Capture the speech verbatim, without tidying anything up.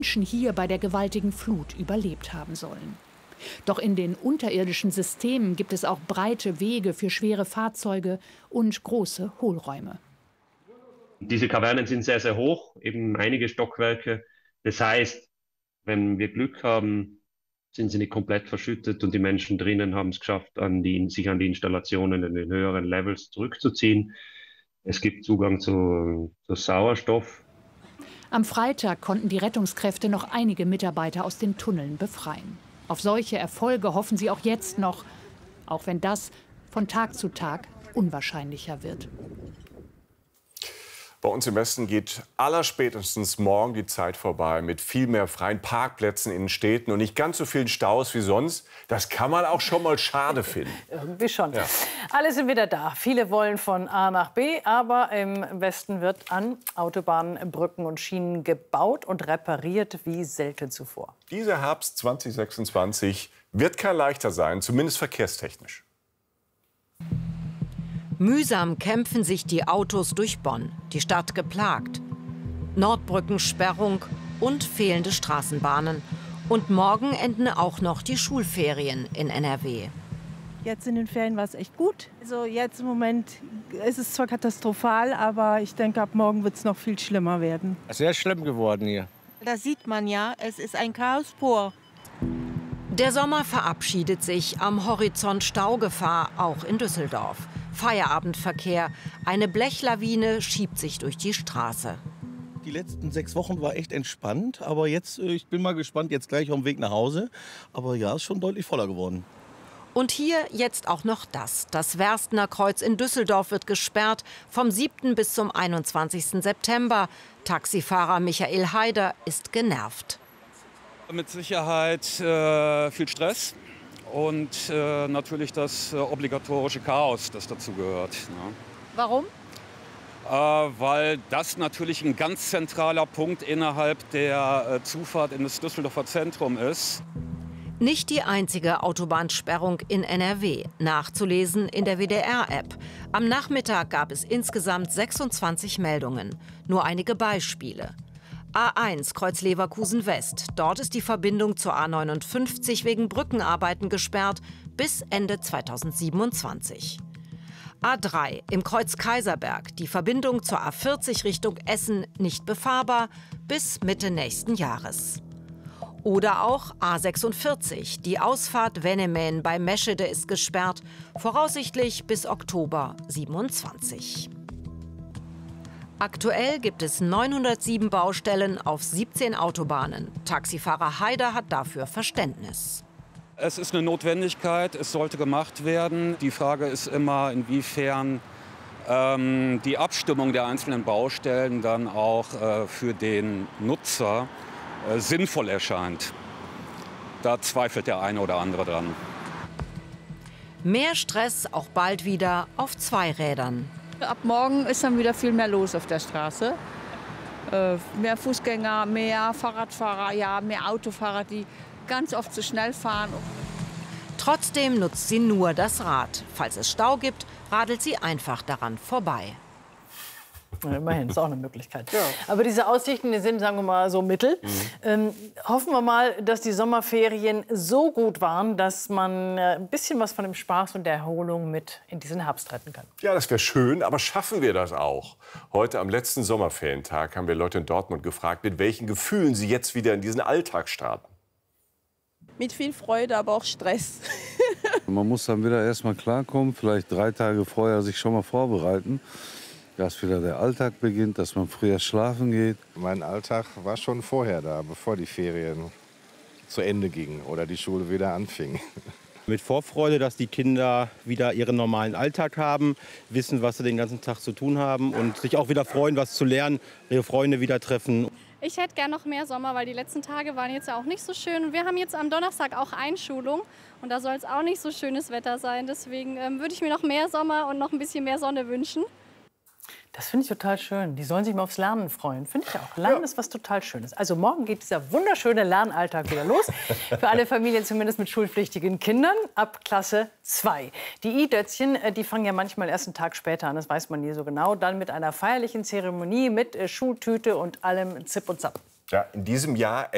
Menschen hier bei der gewaltigen Flut überlebt haben sollen. Doch in den unterirdischen Systemen gibt es auch breite Wege für schwere Fahrzeuge und große Hohlräume. Diese Kavernen sind sehr, sehr hoch, eben einige Stockwerke. Das heißt, wenn wir Glück haben, sind sie nicht komplett verschüttet und die Menschen drinnen haben es geschafft, an die, sich an die Installationen in den höheren Levels zurückzuziehen. Es gibt Zugang zu, zu Sauerstoff. Am Freitag konnten die Rettungskräfte noch einige Mitarbeiter aus den Tunneln befreien. Auf solche Erfolge hoffen sie auch jetzt noch, auch wenn das von Tag zu Tag unwahrscheinlicher wird. Bei uns im Westen geht allerspätestens morgen die Zeit vorbei mit viel mehr freien Parkplätzen in den Städten und nicht ganz so vielen Staus wie sonst. Das kann man auch schon mal schade finden. Irgendwie schon. Ja. Alle sind wieder da. Viele wollen von A nach B, aber im Westen wird an Autobahnen, Brücken und Schienen gebaut und repariert wie selten zuvor. Dieser Herbst zwanzig sechsundzwanzig wird kein leichter sein, zumindest verkehrstechnisch. Mühsam kämpfen sich die Autos durch Bonn, die Stadt geplagt. Nordbrückensperrung und fehlende Straßenbahnen. Und morgen enden auch noch die Schulferien in N R W. Jetzt in den Ferien war es echt gut. Also jetzt im Moment ist es zwar katastrophal, aber ich denke, ab morgen wird es noch viel schlimmer werden. Sehr schlimm geworden hier. Das sieht man ja, es ist ein Chaos pur. Der Sommer verabschiedet sich, am Horizont Staugefahr, auch in Düsseldorf. Feierabendverkehr, eine Blechlawine schiebt sich durch die Straße. Die letzten sechs Wochen war echt entspannt, aber jetzt, ich bin mal gespannt, jetzt gleich auf dem Weg nach Hause. Aber ja, ist schon deutlich voller geworden. Und hier jetzt auch noch das. Das Werstener Kreuz in Düsseldorf wird gesperrt, vom siebten bis zum einundzwanzigsten September. Taxifahrer Michael Haider ist genervt. Mit Sicherheit äh, viel Stress. Und äh, natürlich das äh, obligatorische Chaos, das dazu gehört. Ne? Warum? Äh, weil das natürlich ein ganz zentraler Punkt innerhalb der äh, Zufahrt in das Düsseldorfer Zentrum ist. Nicht die einzige Autobahnsperrung in N R W. Nachzulesen in der W D R-App. Am Nachmittag gab es insgesamt sechsundzwanzig Meldungen. Nur einige Beispiele. A eins Kreuz Leverkusen West. Dort ist die Verbindung zur A neunundfünfzig wegen Brückenarbeiten gesperrt bis Ende zweitausendsiebenundzwanzig. A drei im Kreuz Kaiserberg. Die Verbindung zur A vierzig Richtung Essen nicht befahrbar bis Mitte nächsten Jahres. Oder auch A sechsundvierzig. Die Ausfahrt Wennemäen bei Meschede ist gesperrt, voraussichtlich bis Oktober siebenundzwanzig. Aktuell gibt es neunhundertsieben Baustellen auf siebzehn Autobahnen. Taxifahrer Haider hat dafür Verständnis. Es ist eine Notwendigkeit, es sollte gemacht werden. Die Frage ist immer, inwiefern ähm, die Abstimmung der einzelnen Baustellen dann auch äh, für den Nutzer äh, sinnvoll erscheint. Da zweifelt der eine oder andere dran. Mehr Stress auch bald wieder auf Zweirädern. Ab morgen ist dann wieder viel mehr los auf der Straße. Äh, mehr Fußgänger, mehr Fahrradfahrer, ja, mehr Autofahrer, die ganz oft zu schnell fahren. Trotzdem nutzt sie nur das Rad. Falls es Stau gibt, radelt sie einfach daran vorbei. Ja, immerhin, ist auch eine Möglichkeit. Ja. Aber diese Aussichten, die sind, sagen wir mal, so mittel. Mhm. Ähm, hoffen wir mal, dass die Sommerferien so gut waren, dass man äh, ein bisschen was von dem Spaß und der Erholung mit in diesen Herbst retten kann. Ja, das wäre schön, aber schaffen wir das auch? Heute am letzten Sommerferientag haben wir Leute in Dortmund gefragt, mit welchen Gefühlen sie jetzt wieder in diesen Alltag starten. Mit viel Freude, aber auch Stress. Man muss dann wieder erst mal klarkommen, vielleicht drei Tage vorher sich schon mal vorbereiten, dass wieder der Alltag beginnt, dass man früher schlafen geht. Mein Alltag war schon vorher da, bevor die Ferien zu Ende gingen oder die Schule wieder anfing. Mit Vorfreude, dass die Kinder wieder ihren normalen Alltag haben, wissen, was sie den ganzen Tag zu tun haben und sich auch wieder freuen, was zu lernen, ihre Freunde wieder treffen. Ich hätte gern noch mehr Sommer, weil die letzten Tage waren jetzt ja auch nicht so schön. Und wir haben jetzt am Donnerstag auch Einschulung und da soll es auch nicht so schönes Wetter sein. Deswegen ähm, würde ich mir noch mehr Sommer und noch ein bisschen mehr Sonne wünschen. Das finde ich total schön. Die sollen sich mal aufs Lernen freuen. Finde ich auch. Lernen ja. ist was total Schönes. Also morgen geht dieser wunderschöne Lernalltag wieder los. Für alle Familien zumindest mit schulpflichtigen Kindern ab Klasse zwei. Die I-Dötzchen, die fangen ja manchmal erst einen Tag später an. Das weiß man nie so genau. Dann mit einer feierlichen Zeremonie mit Schultüte und allem Zip und Zap. Ja, in diesem Jahr